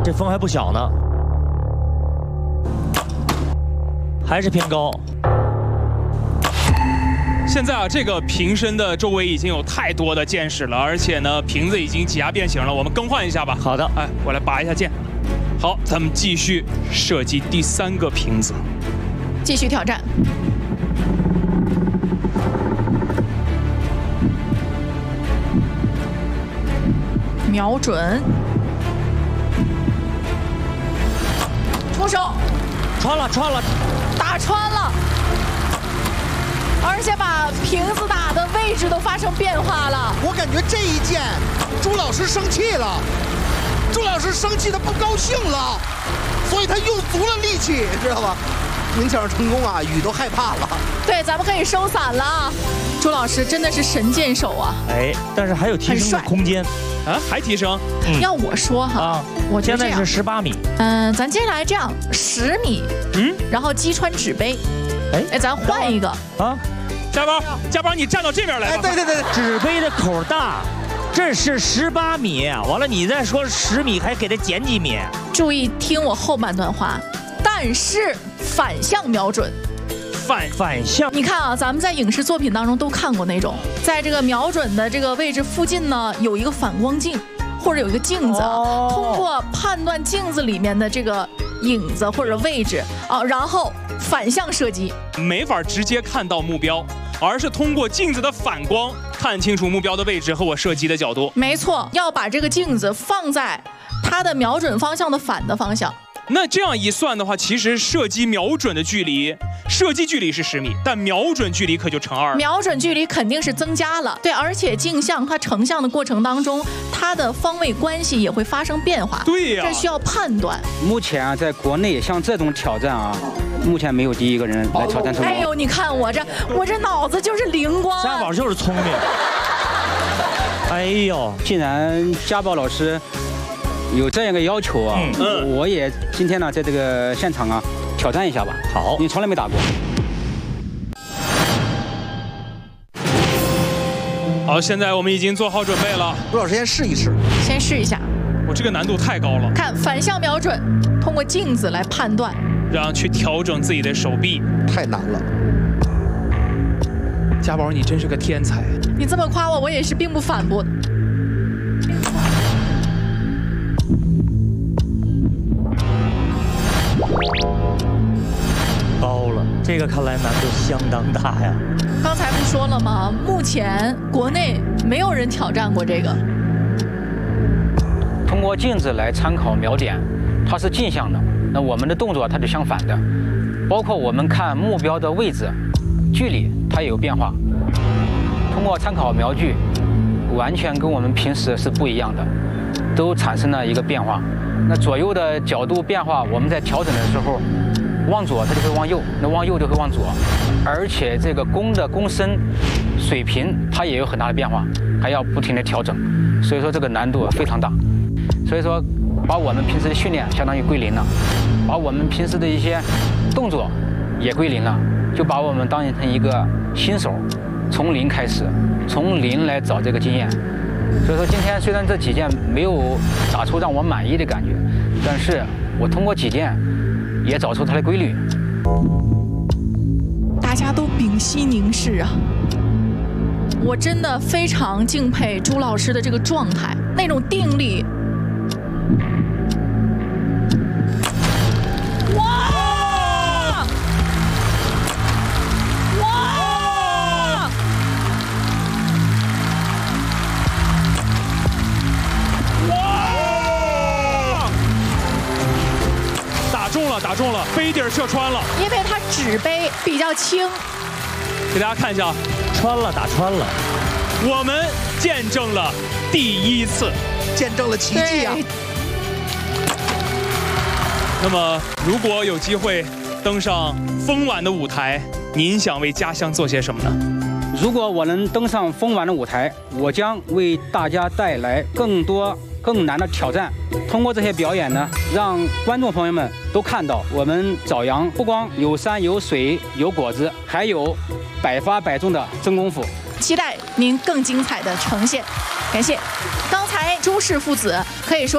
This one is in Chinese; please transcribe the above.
这风还不小呢，还是偏高。 现在啊，这个瓶身的周围已经有太多的箭矢了，而且呢，瓶子已经挤压变形了。我们更换一下吧。 好的， 哎，我来拔一下剑。好，咱们继续射击第3个瓶子， 继续挑战。瞄准，出手， 穿了， 打穿了，而且把瓶子打的位置都发生变化了。 我感觉这一箭，朱老师生气了，朱老师生气的不高兴了，所以他用足了力气，知道吧？鸣枪成功啊，雨都害怕了。 对，咱们可以收伞了。朱老师真的是神箭手啊！ 哎，但是还有提升的空间啊，还提升？ 要我说哈，我觉得现在是18米。 咱接下来这样10米，然后击穿纸杯。哎，咱换一个啊！ 家宝，你站到这边来。 哎，对， 纸杯的口大，这是18米，完了你再说10米，还给他减几米。 注意听我后半段话，但是反向瞄准。 反向， 你看啊，咱们在影视作品当中都看过那种，在这个瞄准的这个位置附近呢，有一个反光镜，或者有一个镜子，通过判断镜子里面的这个影子或者位置啊，然后反向射击， 没法直接看到目标，而是通过镜子的反光看清楚目标的位置和我射击的角度。 没错，要把这个镜子放在它的瞄准方向的反的方向。 那这样一算的话，其实射击瞄准的距离，射击距离是10米，但瞄准距离可就乘2。 瞄准距离肯定是增加了，对，而且镜像它成像的过程当中，它的方位关系也会发生变化。 对呀， 这需要判断。 目前啊，在国内像这种挑战啊，目前没有第一个人来挑战成功。 哎呦，你看我这脑子就是灵光。 家宝就是聪明。哎呦， 既然家宝老师有这样一个要求啊，我也今天呢在这个现场啊挑战一下吧。 好， 你从来没打过。 好，现在我们已经做好准备了。 朱老师先试一试， 先试一下。 我这个难度太高了。 看反向瞄准，通过镜子来判断， 然后去调整自己的手臂， 太难了。 家宝，你真是个天才。 你这么夸我，我也是并不反驳。 高了，这个看来难度相当大呀。 刚才不说了吗？目前国内没有人挑战过这个。 通过镜子来参考瞄点，它是镜像的，那我们的动作它是相反的，包括我们看目标的位置、距离，它也有变化。通过参考瞄具，完全跟我们平时是不一样的，都产生了一个变化。那左右的角度变化，我们在调整的时候，往左它就会往右，那往右就会往左，而且这个弓的弓身、水平它也有很大的变化，还要不停的调整，所以说这个难度非常大。所以说，把我们平时的训练相当于归零了，把我们平时的一些动作也归零了，就把我们当成一个新手，从零开始，从零来找这个经验。所以说今天虽然这几件没有打出让我满意的感觉，但是我通过几件也找出它的规律。 大家都屏息凝视啊！我真的非常敬佩朱老师的这个状态，那种定力。哇！哇！ 哇！打中了，杯底射穿了。 因为它纸杯比较轻。 给大家看一下， 打穿了。 我们见证了第一次， 见证了奇迹啊！ 那么，如果有机会登上风晚的舞台，您想为家乡做些什么呢？ 如果我能登上风晚的舞台，我将为大家带来更多更难的挑战。通过这些表演呢，让观众朋友们都看到我们枣阳不光有山有水有果子，还有百发百中的真功夫。 期待您更精彩的呈现，感谢。刚才朱氏父子可以说。